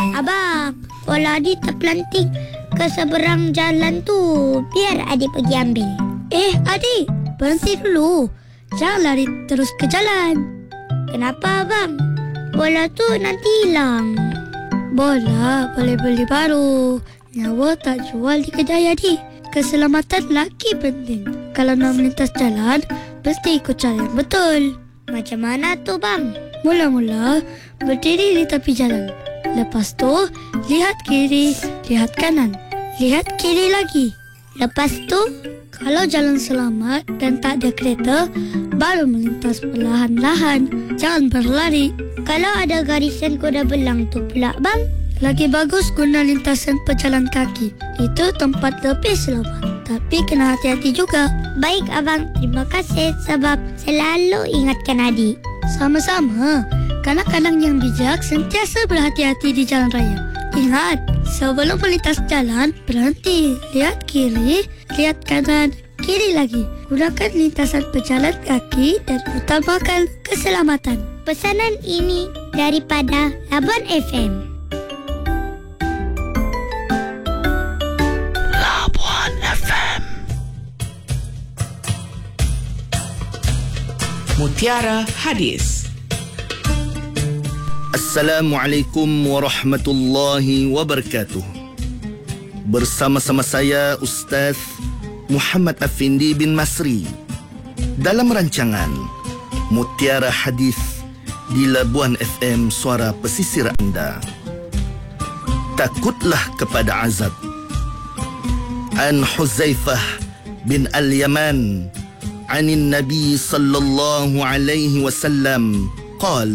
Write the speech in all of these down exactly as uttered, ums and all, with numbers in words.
Abang, bola adik terpelanting ke seberang jalan tu. Biar adik pergi ambil. Eh, adik, berhenti dulu. Jangan lari terus ke jalan. Kenapa abang? Bola tu nanti hilang. Bola boleh beli baru. Nyawa tak jual di kedai adik. Keselamatan lagi penting. Kalau nak melintas jalan, mesti ikut cara yang betul. Macam mana tu bang? Mula-mula, berdiri di tepi jalan. Lepas tu, lihat kiri, lihat kanan. Lihat kiri lagi. Lepas tu, kalau jalan selamat dan tak ada kereta, baru melintas perlahan-lahan. Jangan berlari. Kalau ada garisan kuda belang tu pula bang? Lagi bagus guna lintasan pejalan kaki. Itu tempat lebih selamat. Tapi kena hati-hati juga. Baik abang, terima kasih sebab selalu ingatkan adik. Sama-sama. Kanak-kanak yang bijak sentiasa berhati-hati di jalan raya. Ingat, sebelum melintas jalan, berhenti. Lihat kiri, lihat kanan, kiri lagi. Gunakan lintasan pejalan kaki dan utamakan keselamatan. Pesanan ini daripada Labuan F M. Mutiara Hadis. Assalamualaikum warahmatullahi wabarakatuh. Bersama-sama saya Ustaz Muhammad Afindi bin Masri dalam rancangan Mutiara Hadis di Labuan F M, suara pesisir anda. Takutlah kepada azab. An Huzaifah bin Al-Yaman عن النبي صلى الله عليه وسلم قال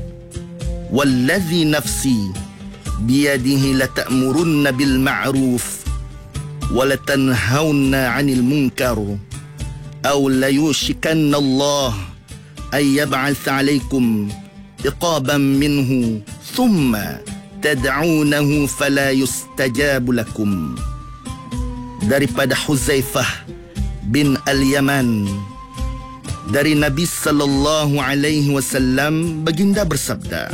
والذي نفسي بيده لتأمرن بالمعروف ولتنهون عن المنكر أو ليوشكن الله أن يبعث عليكم عقابا منه ثم تدعونه فلا يستجاب لكم. Daripada Huzaifah bin Al-Yaman, dari Nabi sallallahu alaihi wasallam, baginda bersabda,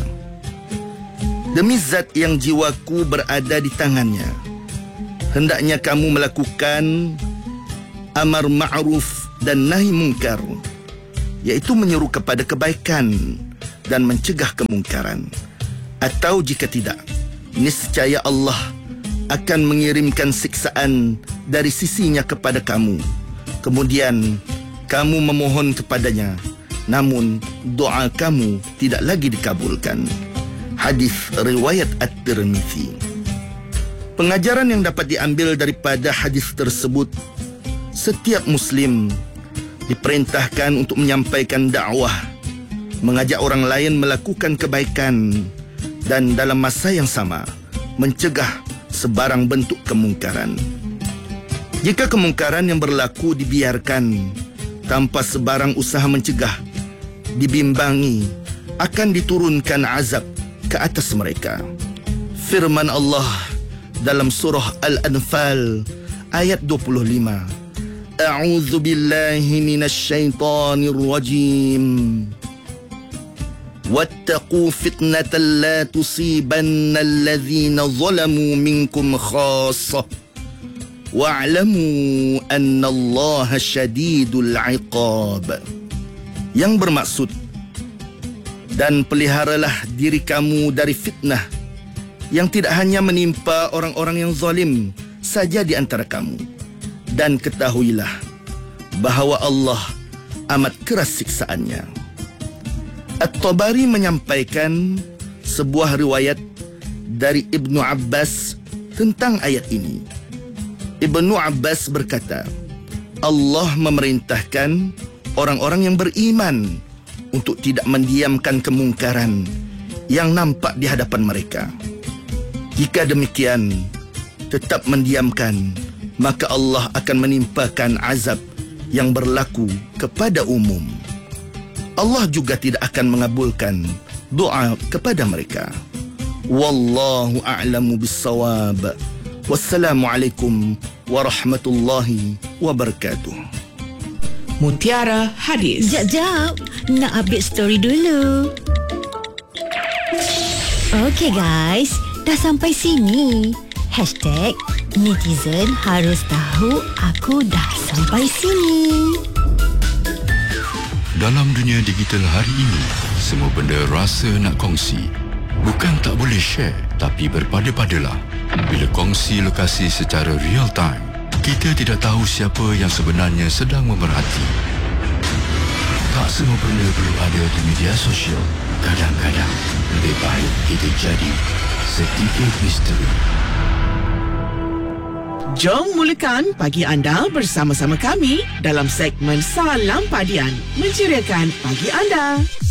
demi zat yang jiwaku berada di tangannya, hendaknya kamu melakukan amar ma'ruf dan nahi mungkar, iaitu menyeru kepada kebaikan dan mencegah kemungkaran. Atau jika tidak, niscaya Allah akan mengirimkan siksaan dari sisinya kepada kamu. Kemudian kamu memohon kepadanya, namun doa kamu tidak lagi dikabulkan. Hadis riwayat At-Tirmizi. Pengajaran yang dapat diambil daripada hadis tersebut, setiap Muslim diperintahkan untuk menyampaikan dakwah, mengajak orang lain melakukan kebaikan, dan dalam masa yang sama mencegah sebarang bentuk kemungkaran. Jika kemungkaran yang berlaku dibiarkan tanpa sebarang usaha mencegah, dibimbangi, akan diturunkan azab ke atas mereka. Firman Allah dalam surah Al-Anfal ayat dua puluh lima. A'udzu billahi minasy syaithanir rajim. Wattaqu fitnatan la tusibanna allazina zalamu minkum khassah. Wa'lamu anna Allah syadidul iqab. Yang bermaksud, dan peliharalah diri kamu dari fitnah yang tidak hanya menimpa orang-orang yang zalim saja di antara kamu, dan ketahuilah bahawa Allah amat keras siksaannya. At-Tabari menyampaikan sebuah riwayat dari Ibnu Abbas tentang ayat ini. Ibnu Abbas berkata, Allah memerintahkan orang-orang yang beriman untuk tidak mendiamkan kemungkaran yang nampak di hadapan mereka. Jika demikian, tetap mendiamkan, maka Allah akan menimpakan azab yang berlaku kepada umum. Allah juga tidak akan mengabulkan doa kepada mereka. Wallahu a'lamu bis-shawab. Wassalamualaikum warahmatullahi wabarakatuh. Mutiara Hadis. Jap, jap. Nak update story dulu. Okay guys, dah sampai sini. Hashtag netizen harus tahu aku dah sampai sini. Dalam dunia digital hari ini, semua benda rasa nak kongsi. Bukan tak boleh share, tapi berpada-padalah. Bila kongsi lokasi secara real time, kita tidak tahu siapa yang sebenarnya sedang memerhati. Tak semua benda perlu ada di media sosial. Kadang-kadang, lebih baik kita jadi sedikit misteri. Jom mulakan pagi anda bersama-sama kami dalam segmen Salam Padian, menceriakan pagi anda.